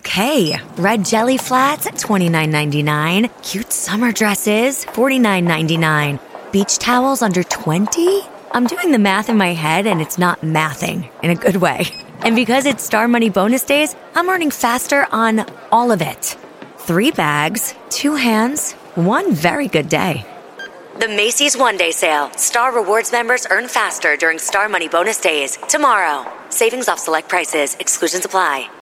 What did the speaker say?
Okay, red jelly flats, $29.99. Cute summer dresses, $49.99. Beach towels under $20? I'm doing the math in my head and it's not mathing in a good way. And because it's Star Money bonus days, I'm earning faster on all of it. 3 bags, 2 hands, 1 very good day. The Macy's One Day Sale. Star Rewards members earn faster during Star Money bonus days. Tomorrow. Savings off select prices. Exclusions apply.